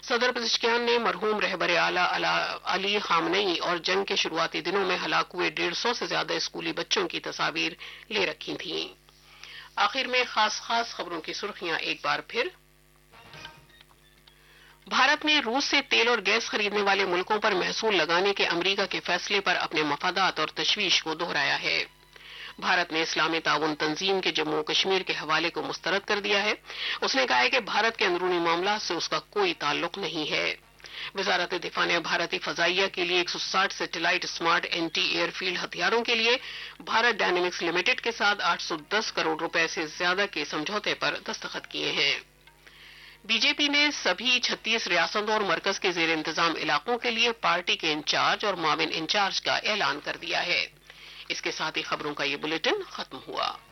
सदर पज़ेश्कियान ने मरहूम रहबर आला अली खामनेई और जंग के शुरुआती दिनों में हलाक हुए 150 से ज्यादा स्कूली बच्चों की तस्वीर ले रखी थीं। आखिर में खास खबरों की सुर्खियां एक बार फिर। भारत ने रूस से तेल और गैस खरीदने वाले मुल्कों पर महसूल लगाने के अमेरिका के फैसले पर अपने मफादात और तशवीश को दोहराया है। भारत ने इस्लामी ताउन तंजीम के जम्मू कश्मीर के हवाले को मुस्तरद कर दिया है। उसने कहा है कि भारत के अंदरूनी मामला से उसका कोई ताल्लुक नहीं है। वजारत दिफा ने भारतीय फजाइया के लिए 160 सैटेलाइट स्मार्ट एंटी एयरफील्ड हथियारों के लिए भारत डायनेमिक्स लिमिटेड के साथ 810 करोड़ रुपए से ज्यादा के समझौते पर दस्तखत किए हैं। बीजेपी ने सभी 36 रियासतों और मरकज के जेर इंतजाम इलाकों के लिए पार्टी के इंचार्ज और माविन इंचार्ज का ऐलान कर दिया है। इसके साथ ही खबरों का ये बुलेटिन खत्म हुआ।